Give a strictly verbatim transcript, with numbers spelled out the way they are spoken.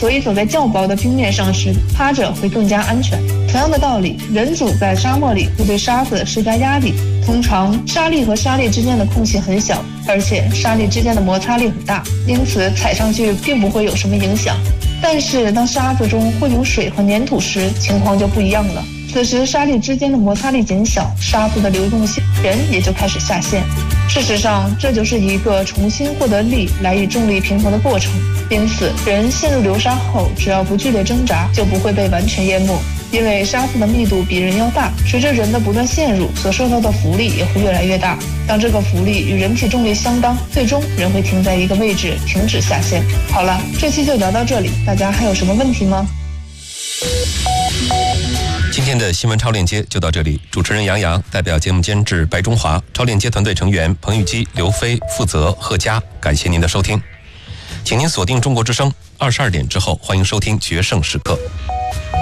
所以走在较薄的冰面上时，趴着会更加安全。同样的道理，人主在沙漠里会对沙子施加压力，通常沙粒和沙粒之间的空隙很小，而且沙粒之间的摩擦力很大，因此踩上去并不会有什么影响。但是当沙子中混有水和粘土时，情况就不一样了。此时沙粒之间的摩擦力减小，沙子的流动性人也就开始下陷。事实上，这就是一个重新获得力来与重力平衡的过程。因此，人陷入流沙后，只要不剧烈挣扎，就不会被完全淹没。因为沙子的密度比人要大，随着人的不断陷入，所受到的浮力也会越来越大。当这个浮力与人体重力相当，最终人会停在一个位置，停止下陷。好了，这期就聊到这里，大家还有什么问题吗？ 今天的新闻超链接就到这里，主持人杨洋代表节目监制白中华，超链接团队成员彭玉基、刘飞、负责、贺佳，感谢您的收听，请您锁定中国之声，二十二点之后欢迎收听决胜时刻。